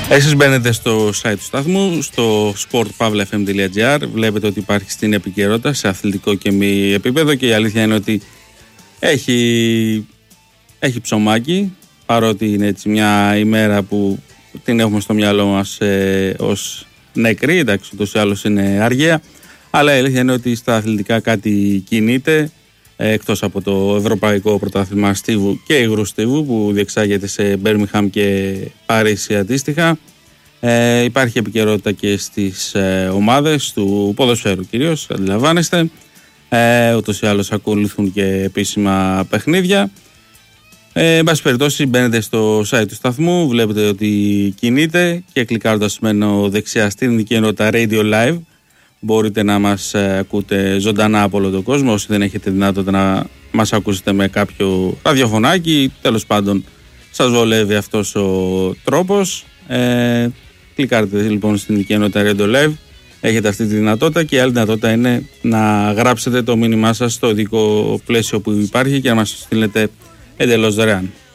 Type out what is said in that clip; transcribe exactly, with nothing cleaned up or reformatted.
Εσείς μπαίνετε στο site του σταθμού, στο sport pavla f m dot g r. Βλέπετε ότι υπάρχει στην επικαιρότητα σε αθλητικό και μη επίπεδο και η αλήθεια είναι ότι έχει, έχει ψωμάκι, παρότι είναι έτσι μια ημέρα που την έχουμε στο μυαλό μας ε, ως νεκρή, εντάξει, ούτως ή άλλως είναι αργαία, αλλά η αλήθεια είναι ότι στα αθλητικά κάτι κινείται, ε, εκτός από το Ευρωπαϊκό Πρωτάθλημα Στίβου και υγρού Στίβου που διεξάγεται σε Μπέρμιγχαμ και Παρίσι αντίστοιχα. Ε, υπάρχει επικαιρότητα και στις ε, ομάδες του ποδοσφαίρου κυρίως, αντιλαμβάνεστε. Ε, ούτως ή άλλως ακολουθούν και επίσημα παιχνίδια. Ε, εν πάση περιπτώσει, μπαίνετε στο site του σταθμού, βλέπετε ότι κινείται και κλικάροντας μένω δεξιά στην ειδική ενότητα Radio Live μπορείτε να μας ε, ακούτε ζωντανά από όλο τον κόσμο. Όσοι δεν έχετε δυνατότητα να μας ακούσετε με κάποιο ραδιοφωνάκι, τέλος πάντων σας βολεύει αυτός ο τρόπος. Ε, κλικάρετε λοιπόν στην ειδική ενότητα Radio Live, έχετε αυτή τη δυνατότητα και η άλλη δυνατότητα είναι να γράψετε το μήνυμά σας στο ειδικό πλαίσιο που υπάρχει και να μας στείλετε εντελώς δωρεάν.